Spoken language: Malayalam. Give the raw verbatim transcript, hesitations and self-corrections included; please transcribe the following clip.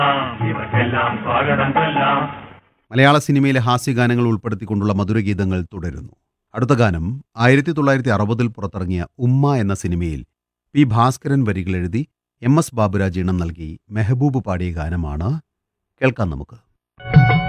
ഇവർക്കെല്ലാം സ്വാഗതം ചൊല്ലാം. മലയാള സിനിമയിലെ ഹാസ്യഗാനങ്ങൾ ഉൾപ്പെടുത്തിക്കൊണ്ടുള്ള മധുരഗീതങ്ങൾ തുടരുന്നു. അടുത്ത ഗാനം ആയിരത്തി തൊള്ളായിരത്തി അറുപതിൽ പുറത്തിറങ്ങിയ ഉമ്മ എന്ന സിനിമയിൽ P Bhaskaran വരികളെഴുതി M S Baburaj ഈണം നൽകി മെഹബൂബ് പാടിയ ഗാനമാണ്. കേൾക്കാം നമുക്ക്.